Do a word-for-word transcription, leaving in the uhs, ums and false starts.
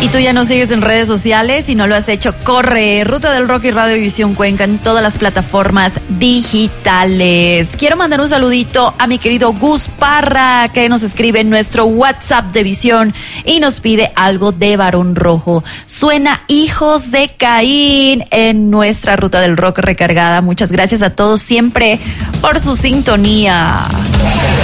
Y tú ya nos sigues en redes sociales. Si no lo has hecho, corre. Ruta del Rock y Radio Visión Cuenca en todas las plataformas digitales. Quiero mandar un saludito a mi querido Gus Parra, que nos escribe en nuestro WhatsApp de Visión y nos pide algo de Barón Rojo. Suena Hijos de Caín en nuestra Ruta del Rock recargada. Muchas gracias a todos siempre por su sintonía.